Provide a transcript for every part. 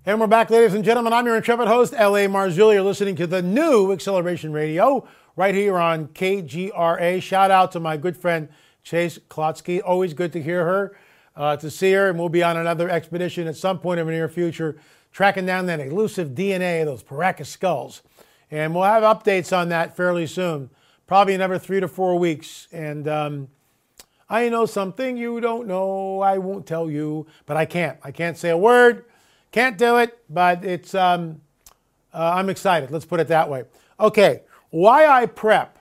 And we're back, ladies and gentlemen. I'm your intrepid host, L.A. Marzulli. You're listening to the new Acceleration Radio right here on KGRA. Shout out to my good friend, Chase Klotsky. Always good to hear her, to see her. And we'll be on another expedition at some point in the near future, tracking down that elusive DNA of those Paracas skulls. And we'll have updates on that fairly soon, probably another 3 to 4 weeks. And I know something you don't know. I won't tell you, but I can't. I can't say a word. Can't do it, but it's. I'm excited. Let's put it that way. Okay, why I prep.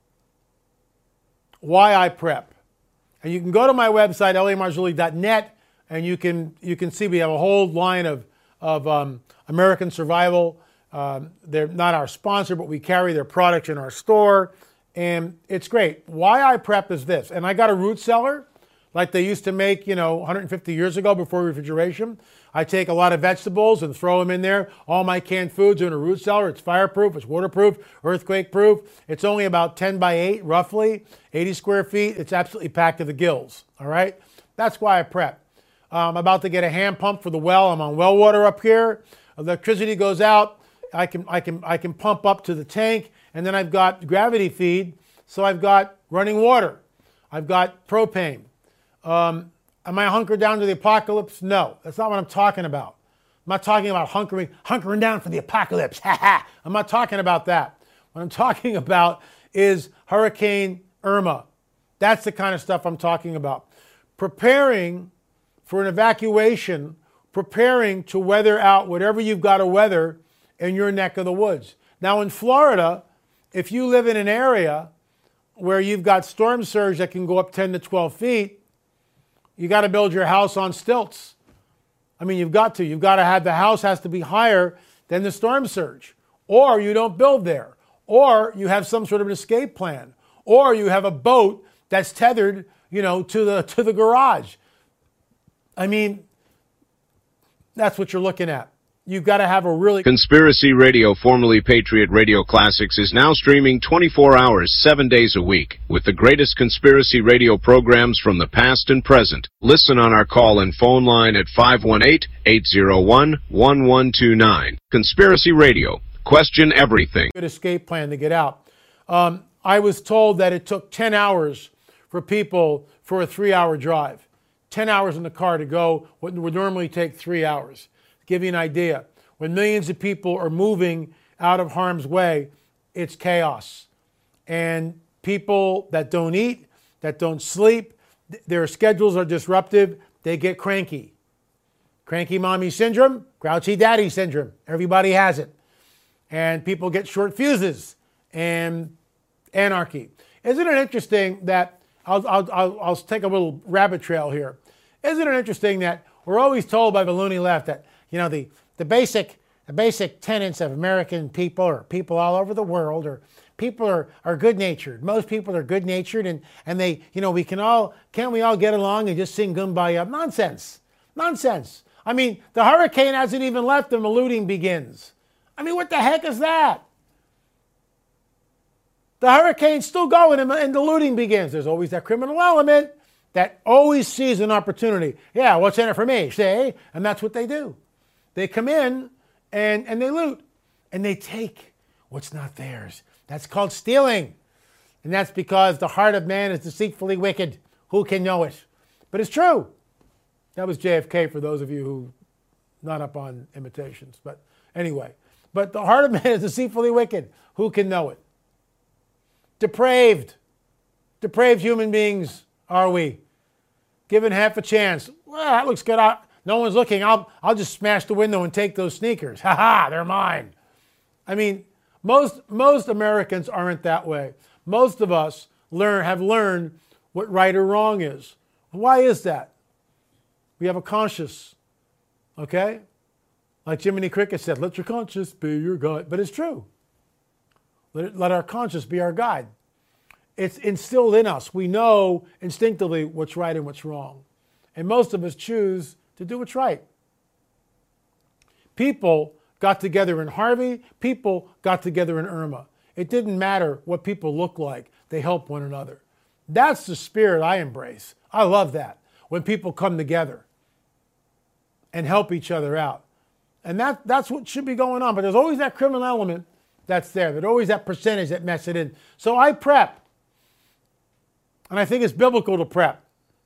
Why I prep, and you can go to my website lamarzulli.net, and you can see we have a whole line of American Survival. They're not our sponsor, but we carry their products in our store, and it's great. Why I prep is this, and I got a root cellar like they used to make, 150 years ago before refrigeration. I take a lot of vegetables and throw them in there. All my canned foods are in a root cellar. It's fireproof, it's waterproof, earthquake proof. It's only about 10 by 8, roughly, 80 square feet. It's absolutely packed to the gills, all right? That's why I prep. I'm about to get a hand pump for the well. I'm on well water up here. Electricity goes out. I can pump up to the tank, and then I've got gravity feed, so I've got running water. I've got propane. Am I hunkered down to the apocalypse? No, that's not what I'm talking about. I'm not talking about hunkering down for the apocalypse. I'm not talking about that. What I'm talking about is Hurricane Irma. That's the kind of stuff I'm talking about. Preparing for an evacuation, preparing to weather out whatever you've got to weather in your neck of the woods. Now in Florida, if you live in an area where you've got storm surge that can go up 10 to 12 feet, you got to build your house on stilts. I mean, you've got to. You've got to have, the house has to be higher than the storm surge. Or you don't build there. Or you have some sort of an escape plan. Or you have a boat that's tethered, to the garage. I mean, that's what you're looking at. You've got to have a really... Conspiracy Radio, formerly Patriot Radio Classics, is now streaming 24 hours, 7 days a week, with the greatest conspiracy radio programs from the past and present. Listen on our call-in phone line at 518-801-1129. Conspiracy Radio. Question everything. Good escape plan to get out. I was told that it took 10 hours for people for a 3-hour drive. 10 hours in the car to go what would normally take 3 hours. Give you an idea. When millions of people are moving out of harm's way, it's chaos. And people that don't eat, that don't sleep, their schedules are disruptive, they get cranky. Cranky mommy syndrome, grouchy daddy syndrome. Everybody has it. And people get short fuses and anarchy. Isn't it interesting that, I'll take a little rabbit trail here. Isn't it interesting that we're always told by the loony left that the basic tenets of American people, or people all over the world, or people are good-natured. Most people are good-natured, and they, can't we all get along and just sing Kumbaya? Nonsense. Nonsense. I mean, the hurricane hasn't even left and the looting begins. I mean, what the heck is that? The hurricane's still going and the looting begins. There's always that criminal element that always sees an opportunity. Yeah, what's in it for me, see? And that's what they do. They come in and they loot and they take what's not theirs. That's called stealing. And that's because the heart of man is deceitfully wicked. Who can know it? But it's true. That was JFK for those of you who not up on imitations. But anyway, but the heart of man is deceitfully wicked. Who can know it? Depraved. Depraved human beings are we. Given half a chance. Well, that looks good. No one's looking. I'll just smash the window and take those sneakers. Ha ha, they're mine. I mean, most Americans aren't that way. Most of us have learned what right or wrong is. Why is that? We have a conscience, okay? Like Jiminy Cricket said, let your conscience be your guide. But it's true. Let our conscience be our guide. It's instilled in us. We know instinctively what's right and what's wrong. And most of us choose to do what's right. People got together in Harvey. People got together in Irma. It didn't matter what people look like. They help one another. That's the spirit I embrace. I love that. When people come together and help each other out. And that's what should be going on. But there's always that criminal element that's there. There's always that percentage that mess it in. So I prep. And I think it's biblical to prep.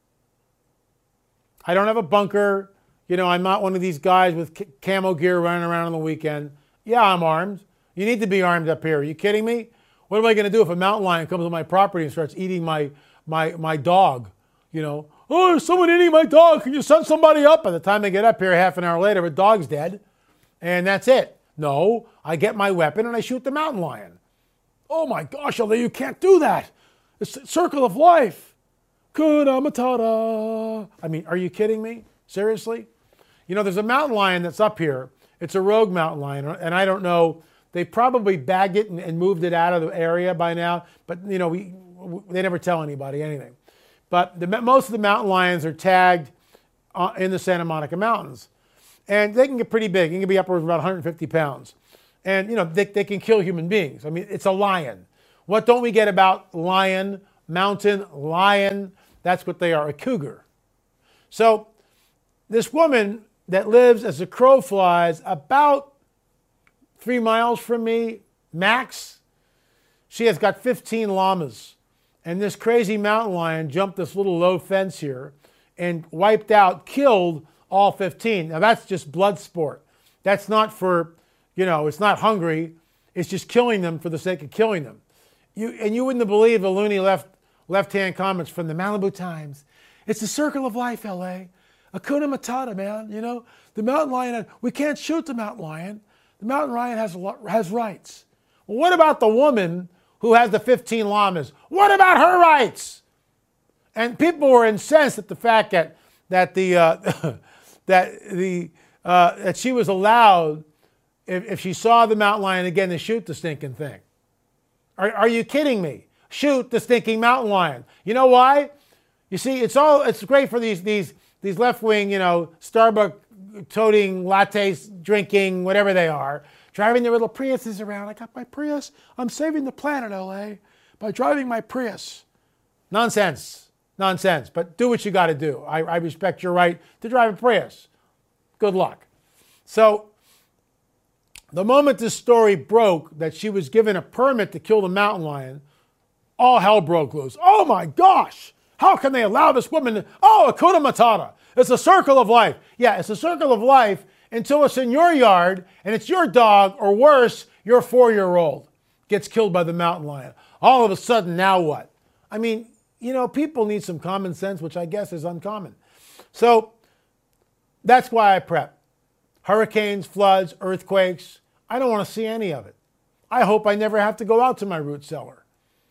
I don't have a bunker. I'm not one of these guys with camo gear running around on the weekend. Yeah, I'm armed. You need to be armed up here. Are you kidding me? What am I going to do if a mountain lion comes on my property and starts eating my dog? Oh, there's someone eating my dog. Can you send somebody up? By the time I get up here, half an hour later, the dog's dead. And that's it. No, I get my weapon and I shoot the mountain lion. Oh my gosh, although you can't do that. It's the circle of life. Hakuna Matata. I mean, are you kidding me? Seriously? There's a mountain lion that's up here. It's a rogue mountain lion, and I don't know. They probably bagged it and moved it out of the area by now, but they never tell anybody anything. But most of the mountain lions are tagged in the Santa Monica Mountains, and they can get pretty big. They can be upwards of about 150 pounds, and they can kill human beings. I mean, it's a lion. What don't we get about lion, mountain lion? That's what they are, a cougar. So this woman that lives as the crow flies about 3 miles from me, max, she has got 15 llamas. And this crazy mountain lion jumped this little low fence here and wiped out, killed all 15. Now that's just blood sport. That's not for, it's not hungry. It's just killing them for the sake of killing them. You wouldn't believe the loony left-hand comments from the Malibu Times. It's the circle of life, L.A. Hakuna Matata, man. The mountain lion, we can't shoot the mountain lion. The mountain lion has rights. Well, what about the woman who has the 15 llamas? What about her rights? And people were incensed at the fact that she was allowed, if she saw the mountain lion again, to shoot the stinking thing. Are you kidding me? Shoot the stinking mountain lion. You know why? You see, it's great for these left-wing, Starbucks toting, lattes drinking, whatever they are, driving their little Priuses around. I got my Prius. I'm saving the planet, LA, by driving my Prius. Nonsense. But do what you got to do. I respect your right to drive a Prius. Good luck. So the moment this story broke that she was given a permit to kill the mountain lion, all hell broke loose. Oh my gosh! How can they allow this woman to... Oh, Hakuna Matata. It's a circle of life. Yeah, it's a circle of life until it's in your yard and it's your dog, or worse, your 4-year-old gets killed by the mountain lion. All of a sudden, now what? I mean, people need some common sense, which I guess is uncommon. So that's why I prep. Hurricanes, floods, earthquakes. I don't want to see any of it. I hope I never have to go out to my root cellar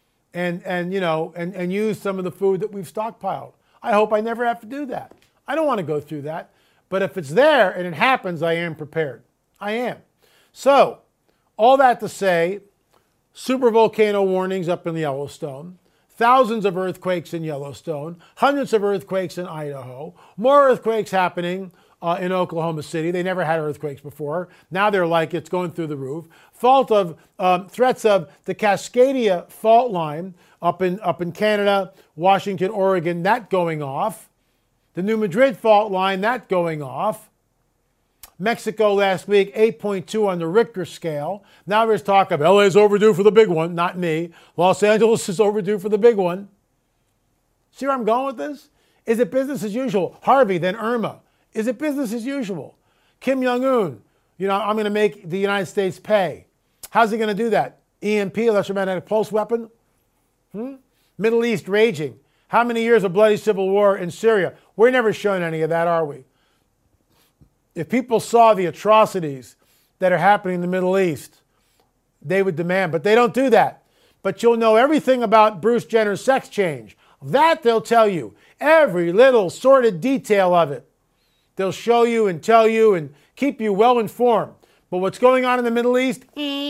and use some of the food that we've stockpiled. I hope I never have to do that. I don't want to go through that. But if it's there and it happens, I am prepared. I am. So, all that to say, supervolcano warnings up in Yellowstone, thousands of earthquakes in Yellowstone, hundreds of earthquakes in Idaho, more earthquakes happening in Oklahoma City. They never had earthquakes before. Now they're like it's going through the roof. Threats of the Cascadia fault line up in Canada, Washington, Oregon, that going off. The New Madrid fault line, that going off. Mexico last week, 8.2 on the Richter scale. Now there's talk of LA's overdue for the big one. Not me. Los Angeles is overdue for the big one. See where I'm going with this? Is it business as usual? Harvey, then Irma. Is it business as usual? Kim Jong-un, I'm going to make the United States pay. How's he going to do that? EMP, electromagnetic pulse weapon? Middle East raging. How many years of bloody civil war in Syria? We're never showing any of that, are we? If people saw the atrocities that are happening in the Middle East, they would demand, but they don't do that. But you'll know everything about Bruce Jenner's sex change. That they'll tell you. Every little sordid detail of it. They'll show you and tell you and keep you well informed. But what's going on in the Middle East?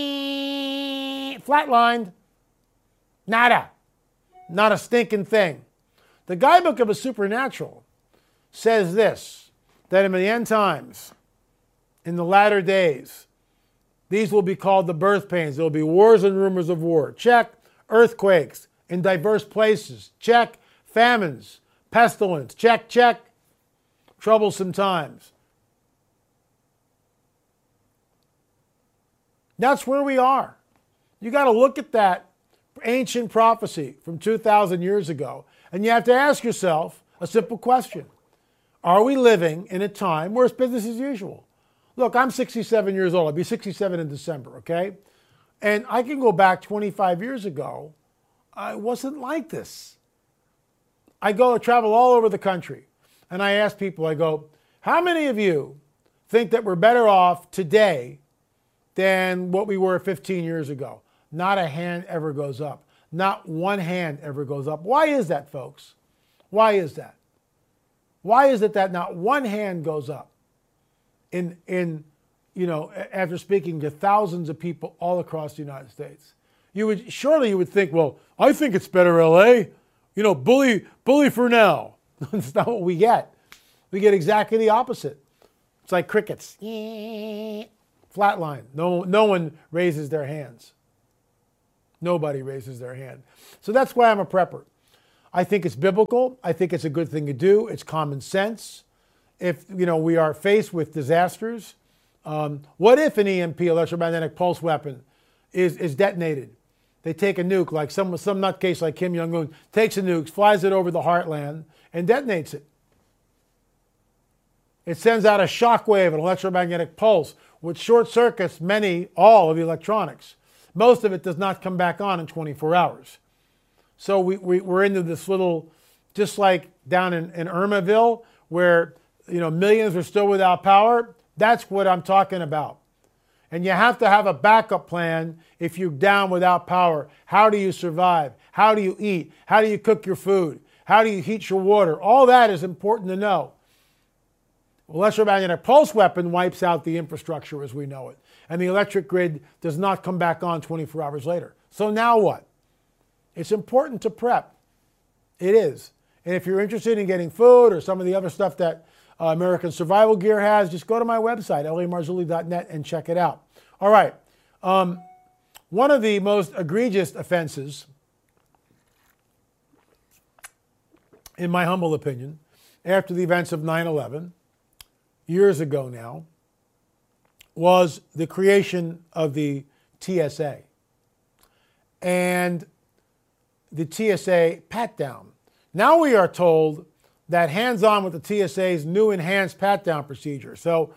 Flatlined. Nada. Not a stinking thing. The Guidebook of a Supernatural says this, that in the end times, in the latter days, these will be called the birth pains. There will be wars and rumors of war. Check. Earthquakes in diverse places. Check. Famines. Pestilence. Check, check. Troublesome times. That's where we are. You got to look at that ancient prophecy from 2,000 years ago, and you have to ask yourself a simple question. Are we living in a time where it's business as usual? Look, I'm 67 years old. I'll be 67 in December, okay? And I can go back 25 years ago. It wasn't like this. I travel all over the country, and I ask people, I go, how many of you think that we're better off today than what we were 15 years ago? Not a hand ever goes up. Not one hand ever goes up. Why is that, folks? Why is that? Why is it that not one hand goes up? After speaking to thousands of people all across the United States, you would think, well, I think it's better LA. Bully for now. That's not what we get. We get exactly the opposite. It's like crickets. Flatline. No one raises their hands. Nobody raises their hand. So that's why I'm a prepper. I think it's biblical. I think it's a good thing to do. It's common sense. If we are faced with disasters, what if an EMP, electromagnetic pulse weapon, is detonated? They take a nuke, like some nutcase like Kim Jong-un takes a nuke, flies it over the heartland, and detonates it. It sends out a shockwave, an electromagnetic pulse, which short circuits all of the electronics. Most of it does not come back on in 24 hours. So we're into this little, just like down in Irmaville, where millions are still without power. That's what I'm talking about. And you have to have a backup plan if you're down without power. How do you survive? How do you eat? How do you cook your food? How do you heat your water? All that is important to know. Electromagnetic pulse weapon wipes out the infrastructure as we know it. And the electric grid does not come back on 24 hours later. So now what? It's important to prep. It is. And if you're interested in getting food or some of the other stuff that American Survival Gear has, just go to my website, lamarzulli.net, and check it out. All right. One of the most egregious offenses, in my humble opinion, after the events of 9/11, years ago now, was the creation of the TSA. And the TSA pat-down. Now we are told that hands-on with the TSA's new enhanced pat-down procedure. So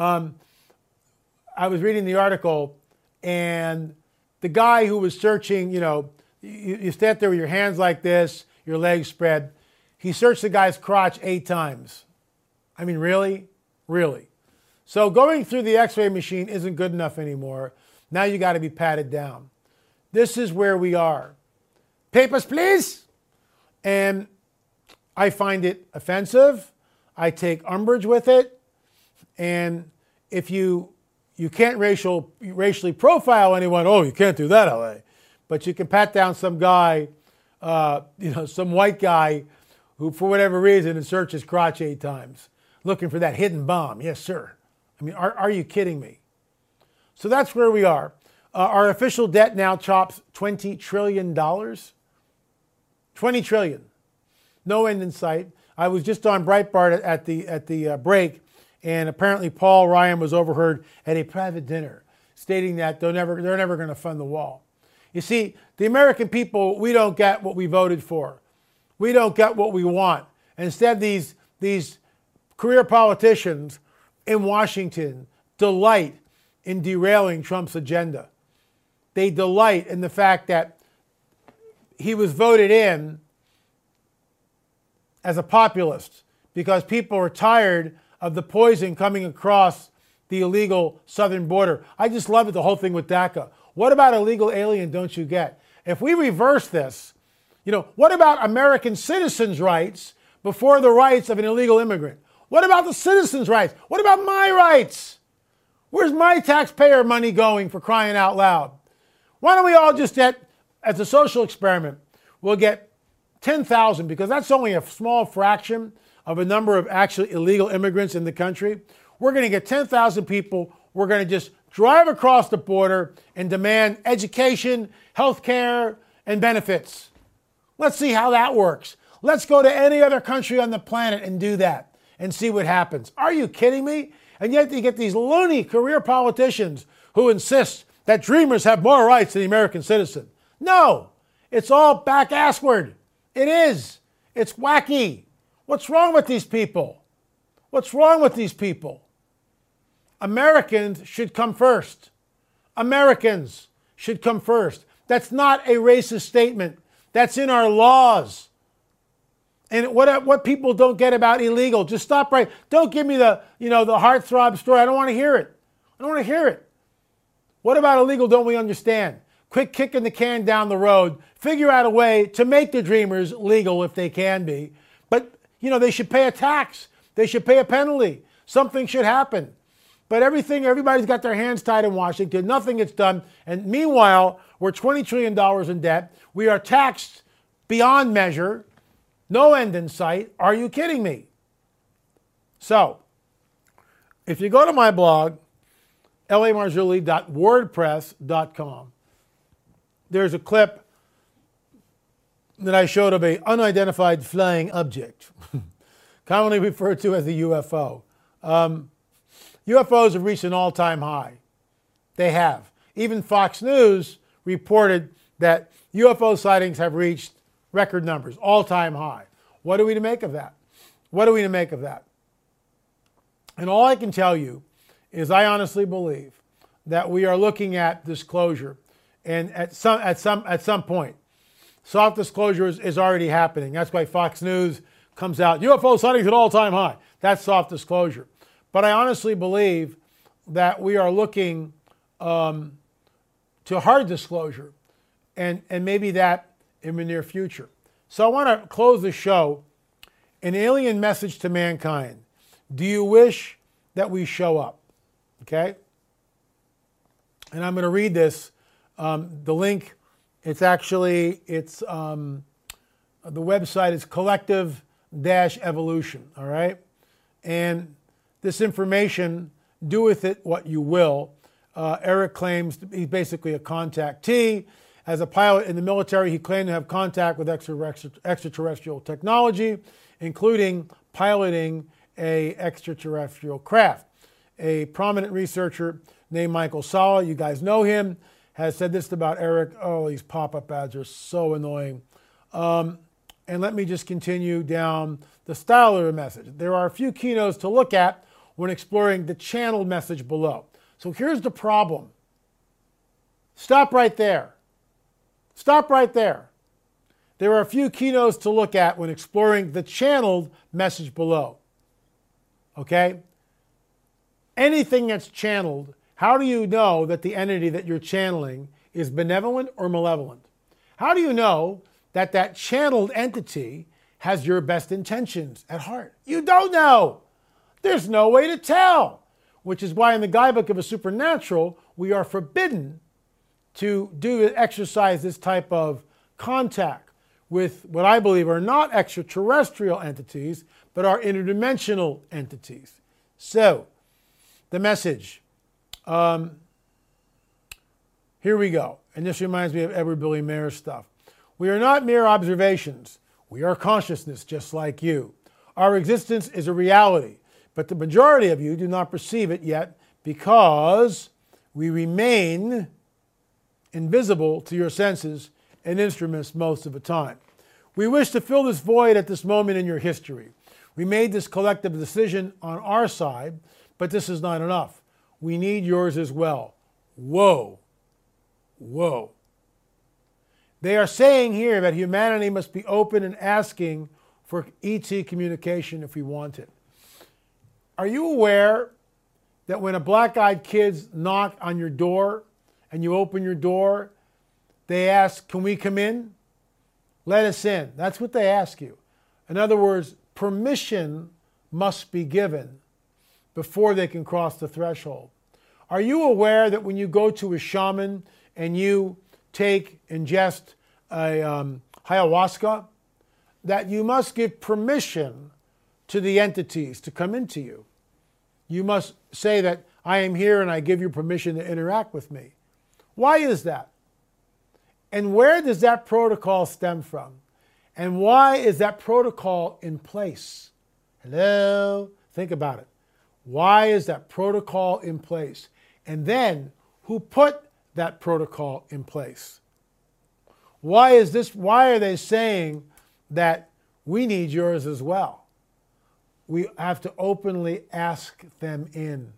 I was reading the article, and the guy who was searching, you stand there with your hands like this, your legs spread. He searched the guy's crotch 8 times. I mean, really? Really? So going through the x-ray machine isn't good enough anymore. Now you got to be patted down. This is where we are. Papers, please. And I find it offensive. I take umbrage with it. And if you can't racially profile anyone, oh, you can't do that, LA. But you can pat down some guy, some white guy who, for whatever reason, has searched his crotch 8 times, looking for that hidden bomb. Yes, sir. I mean, are you kidding me? So that's where we are. Our official debt now tops $20 trillion. $20 trillion. No end in sight. I was just on Breitbart at the break, and apparently Paul Ryan was overheard at a private dinner stating that they're never going to fund the wall. You see, the American people, we don't get what we voted for. We don't get what we want. And instead, these career politicians in Washington delight in derailing Trump's agenda. They delight in the fact that he was voted in as a populist because people are tired of the poison coming across the illegal southern border. I just love it, the whole thing with DACA. What about illegal alien don't you get? If we reverse this, what about American citizens' rights before the rights of an illegal immigrant? What about the citizens' rights? What about my rights? Where's my taxpayer money going, for crying out loud? Why don't we all just get, as a social experiment, we'll get 10,000, because that's only a small fraction of a number of actually illegal immigrants in the country. We're going to get 10,000 people. We're going to just drive across the border and demand education, health care, and benefits. Let's see how that works. Let's go to any other country on the planet and do that and see what happens. Are you kidding me? And yet you get these loony career politicians who insist that dreamers have more rights than the American citizen. No, it's all back-assward. It is. It's wacky. What's wrong with these people? What's wrong with these people? Americans should come first. Americans should come first. That's not a racist statement. That's in our laws. And what people don't get about illegal, just stop right. Don't give me the heartthrob story. I don't want to hear it. I don't want to hear it. What about illegal don't we understand? Quit kicking the can down the road. Figure out a way to make the dreamers legal if they can be. But, they should pay a tax. They should pay a penalty. Something should happen. But everybody's got their hands tied in Washington. Nothing gets done. And meanwhile, we're $20 trillion in debt. We are taxed beyond measure. No end in sight. Are you kidding me? So, if you go to my blog, lamarzulli.wordpress.com, there's a clip that I showed of an unidentified flying object, commonly referred to as a UFO. UFOs have reached an all-time high. They have. Even Fox News reported that UFO sightings have reached record numbers, all-time high. What are we to make of that? What are we to make of that? And all I can tell you is I honestly believe that we are looking at disclosure, and at some point, soft disclosure is already happening. That's why Fox News comes out, UFO sightings at all-time high. That's soft disclosure. But I honestly believe that we are looking to hard disclosure, and maybe that in the near future. So I want to close the show. An alien message to mankind. Do you wish that we show up? Okay? And I'm going to read this. The link, the website is collective-evolution, all right? And this information, do with it what you will. Eric claims he's basically a contactee. As a pilot in the military, he claimed to have contact with extraterrestrial technology, including piloting an extraterrestrial craft. A prominent researcher named Michael Salla, you guys know him, has said this about Eric. Oh, these pop-up ads are so annoying. And let me just continue down the style of the message. There are a few keynotes to look at when exploring the channeled message below. So here's the problem. Stop right there. Stop right there. There are a few keynotes to look at when exploring the channeled message below. Okay? Anything that's channeled, how do you know that the entity that you're channeling is benevolent or malevolent? How do you know that that channeled entity has your best intentions at heart? You don't know. There's no way to tell, which is why in the Guidebook of a Supernatural, we are forbidden to exercise this type of contact with what I believe are not extraterrestrial entities, but are interdimensional entities. So, the message. Here we go. And this reminds me of Edward Billy Mayer stuff. We are not mere observations. We are consciousness, just like you. Our existence is a reality, but the majority of you do not perceive it yet because we remain invisible to your senses and instruments most of the time. We wish to fill this void at this moment in your history. We made this collective decision on our side, but this is not enough. We need yours as well. Whoa. Whoa. They are saying here that humanity must be open and asking for ET communication if we want it. Are you aware that when a black-eyed kids knock on your door and you open your door, they ask, can we come in? Let us in. That's what they ask you. In other words, permission must be given before they can cross the threshold. Are you aware that when you go to a shaman and you ingest a ayahuasca, that you must give permission to the entities to come into you? You must say that I am here and I give you permission to interact with me. Why is that? And where does that protocol stem from? And why is that protocol in place? Hello? Think about it. Why is that protocol in place? And then, who put that protocol in place. Why is this? Why are they saying that we need yours as well? We have to openly ask them in.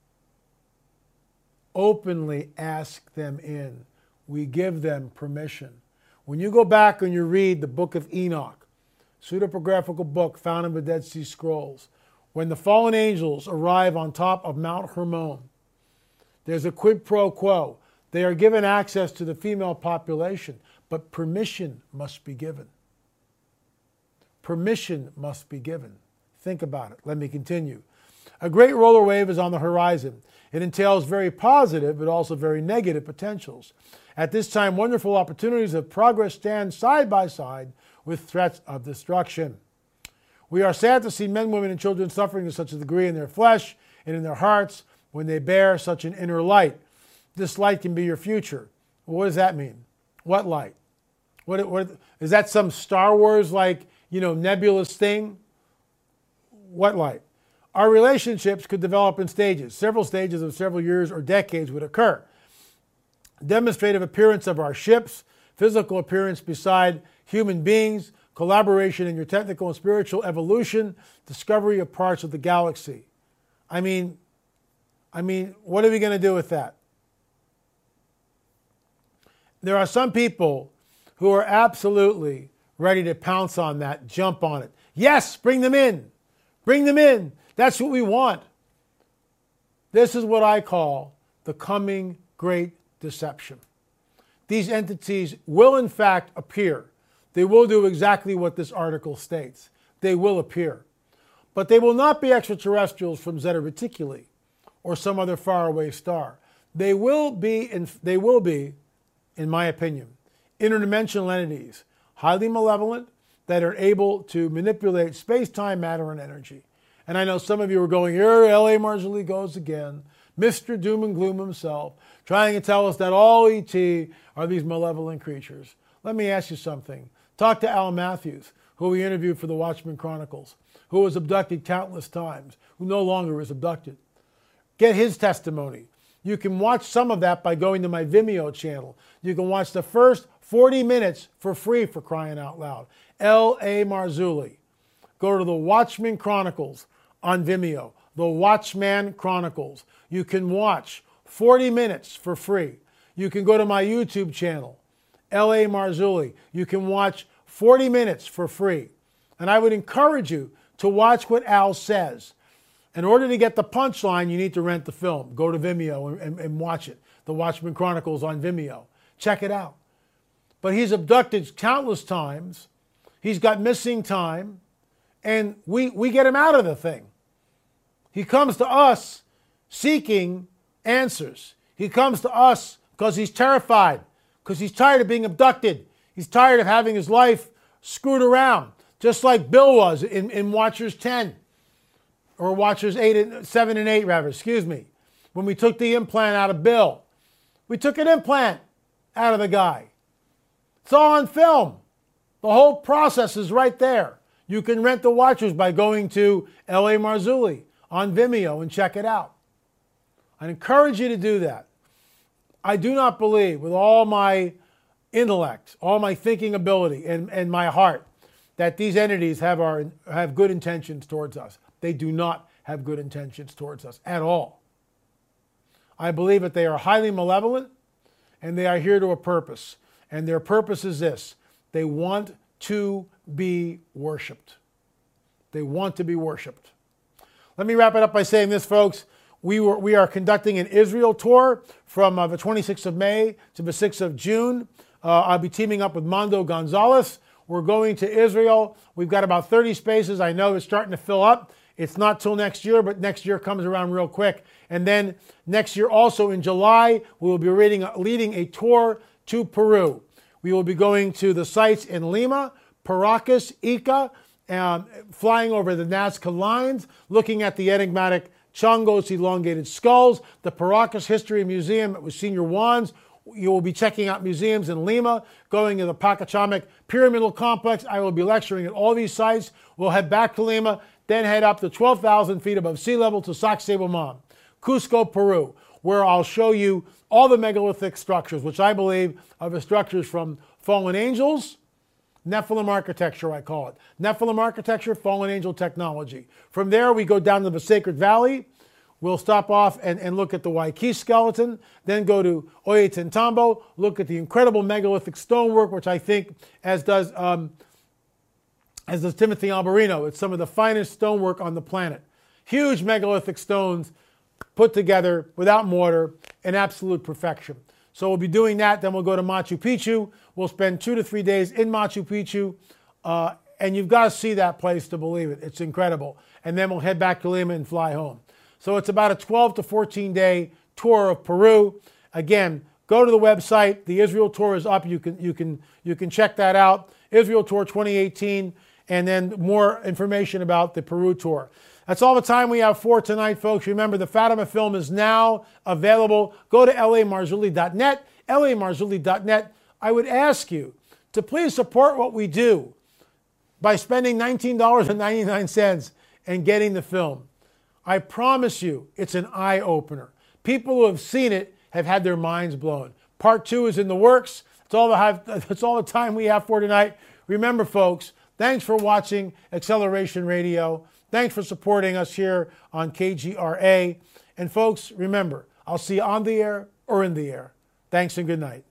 Openly ask them in. We give them permission. When you go back and you read the book of Enoch, pseudepigraphical book found in the Dead Sea Scrolls, when the fallen angels arrive on top of Mount Hermon, there's a quid pro quo. They are given access to the female population, but permission must be given. Permission must be given. Think about it. Let me continue. A great roller wave is on the horizon. It entails very positive but also very negative potentials. At this time, wonderful opportunities of progress stand side by side with threats of destruction. We are sad to see men, women, and children suffering to such a degree in their flesh and in their hearts when they bear such an inner light. This light can be your future. What does that mean? What light? What is that? Some Star Wars nebulous thing? What light? Our relationships could develop in stages. Several stages of several years or decades would occur. Demonstrative appearance of our ships, physical appearance beside human beings, collaboration in your technical and spiritual evolution, discovery of parts of the galaxy. I mean, what are we going to do with that? There are some people who are absolutely ready to pounce on that, jump on it. Yes, bring them in. Bring them in. That's what we want. This is what I call the coming great deception. These entities will in fact appear. They will do exactly what this article states. They will appear. But they will not be extraterrestrials from Zeta Reticuli or some other faraway star. They will be, in my opinion, interdimensional entities, highly malevolent, that are able to manipulate space-time, matter, and energy. And I know some of you are going, here L.A. Marzulli goes again, Mr. Doom and Gloom himself, trying to tell us that all E.T. are these malevolent creatures. Let me ask you something. Talk to Al Matthews, who we interviewed for the Watchmen Chronicles, who was abducted countless times, who no longer is abducted. Get his testimony. You can watch some of that by going to my Vimeo channel. You can watch the first 40 minutes for free, for crying out loud. L.A. Marzulli. Go to the Watchmen Chronicles on Vimeo. The Watchman Chronicles. You can watch 40 minutes for free. You can go to my YouTube channel, L.A. Marzulli. You can watch 40 minutes for free. And I would encourage you to watch what Al says. In order to get the punchline, you need to rent the film. Go to Vimeo and watch it. The Watchmen Chronicles on Vimeo. Check it out. But he's abducted countless times. He's got missing time. And we get him out of the thing. He comes to us seeking answers. He comes to us because he's terrified, because he's tired of being abducted. He's tired of having his life screwed around, just like Bill was in Watchers 10, or Watchers 7 and 8, rather, excuse me. When we took the implant out of Bill, we took an implant out of the guy. It's all on film. The whole process is right there. You can rent the Watchers by going to L.A. Marzulli on Vimeo and check it out. I encourage you to do that. I do not believe with all my intellect, all my thinking ability, and my heart, that these entities have good intentions towards us. They do not have good intentions towards us at all. I believe that they are highly malevolent and they are here to a purpose. And their purpose is this. They want to be worshipped. They want to be worshipped. Let me wrap it up by saying this, folks. We are conducting an Israel tour from the 26th of May to the 6th of June. I'll be teaming up with Mondo Gonzalez. We're going to Israel. We've got about 30 spaces. I know it's starting to fill up. It's not till next year, but next year comes around real quick. And then next year, also in July, we will be leading a tour to Peru. We will be going to the sites in Lima, Paracas, Ica, flying over the Nazca lines, looking at the enigmatic Chongos elongated skulls, the Paracas History Museum with Senior Wands. You will be checking out museums in Lima, going to the Pachacamac Pyramidal Complex. I will be lecturing at all these sites. We'll head back to Lima, then head up to 12,000 feet above sea level to Sacsayhuaman, Cusco, Peru. where I'll show you all the megalithic structures, which I believe are the structures from fallen angels, Nephilim architecture, I call it. Nephilim architecture, fallen angel technology. From there, we go down to the Sacred Valley. We'll stop off and look at the Waikiki skeleton, then go to Ollantaytambo, look at the incredible megalithic stonework, which I think, as does Timothy Alberino, it's some of the finest stonework on the planet. Huge megalithic stones put together without mortar in absolute perfection. So we'll be doing that. Then we'll go to Machu Picchu. We'll spend 2 to 3 days in Machu Picchu. And you've got to see that place to believe it. It's incredible. And then we'll head back to Lima and fly home. So it's about a 12 to 14 day tour of Peru. Again, go to the website. The Israel tour is up. You can check that out. Israel Tour 2018. And then more information about the Peru tour. That's all the time we have for tonight, folks. Remember, the Fatima film is now available. Go to lamarzulli.net, lamarzulli.net. I would ask you to please support what we do by spending $19.99 and getting the film. I promise you, it's an eye-opener. People who have seen it have had their minds blown. Part 2 is in the works. That's all the time we have for tonight. Remember, folks, thanks for watching Acceleration Radio. Thanks for supporting us here on KGRA. And folks, remember, I'll see you on the air or in the air. Thanks and good night.